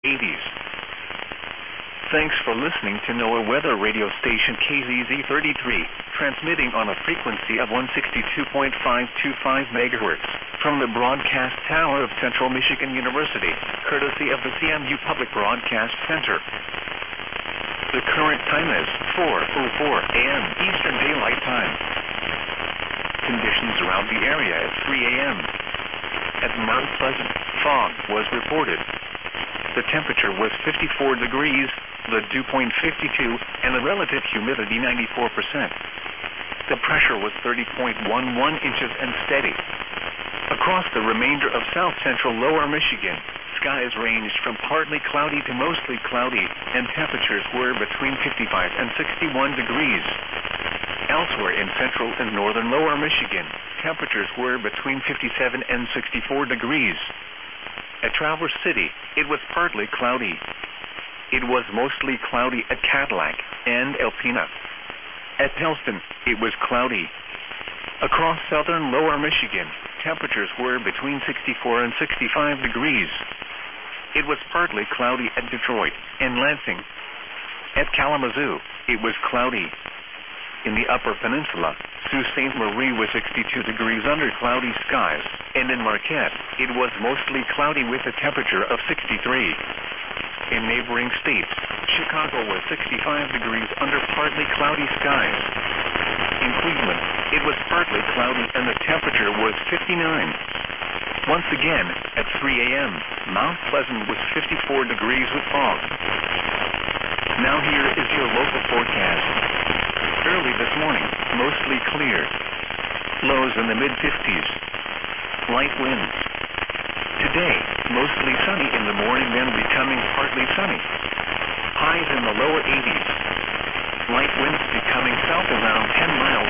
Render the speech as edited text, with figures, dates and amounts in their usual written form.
80s. Thanks for listening to NOAA weather radio station KZZ33, transmitting on a frequency of 162.525 MHz from the broadcast tower of Central Michigan University, courtesy of the CMU Public Broadcast Center. The current time is 4:04 a.m. Eastern Daylight Time. Conditions around the area at 3 a.m. At Mount Pleasant, fog was reported. The temperature was 54 degrees, the dew point 52, and the relative humidity 94%. The pressure was 30.11 inches and steady. Across the remainder of south-central lower Michigan, skies ranged from partly cloudy to mostly cloudy, and temperatures were between 55 and 61 degrees. Elsewhere in central and northern lower Michigan, temperatures were between 57 and 64 degrees. At Traverse City, it was partly cloudy. It was mostly cloudy at Cadillac and Alpena. At Pellston, it was cloudy. Across southern lower Michigan, temperatures were between 64 and 65 degrees. It was partly cloudy at Detroit and Lansing. At Kalamazoo, it was cloudy. In the Upper Peninsula, Sault Ste. Marie was 62 degrees under cloudy skies, and in Marquette, it was mostly cloudy with a temperature of 63. In neighboring states, Chicago was 65 degrees under partly cloudy skies. In Cleveland, it was partly cloudy and the temperature was 59. Once again, at 3 a.m., Mount Pleasant was 54 degrees with fog. Now here is your local forecast. Early this morning, mostly clear. Lows in the mid-50s. Light winds. Today, mostly sunny in the morning, then becoming